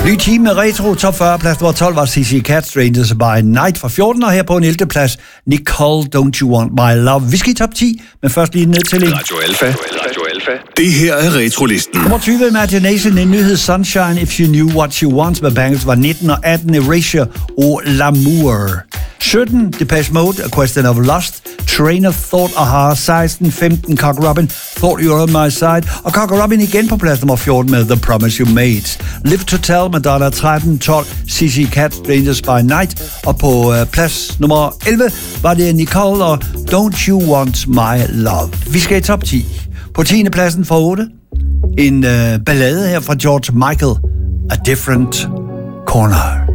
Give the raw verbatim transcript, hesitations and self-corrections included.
Ny time med Retro. Top fyrre. Plads nummer tolv var C C Cat, Strangers by Night fra fjorten. Og her på en ellevte plads, Nicole, Don't You Want My Love. Vi skal i top ti, men først lige ned til en. Radio Alpha. Radio Alpha. Det her er Retro-listen. Nummer tyve, Imagination, en nyhed. Sunshine, If You Knew What You Want med Bangles var nitten, og atten, Erasure og L'amour. sytten, Depeche Mode, A Question of Lust, Train of Thought, Aha. seksten, femten, Cock Robin, Thought You Were On My Side, og Cock Robin igen på plads nummer fjorten med The Promise You Made. Live to Tell, Madonna, tretten, tolv, C C Cat, Strangers by Night, og på øh, plads nummer elleve var det Nicole og Don't You Want My Love. Vi skal i top ti. På tiende pladsen for otte, en øh, ballade her fra George Michael, A Different Corner.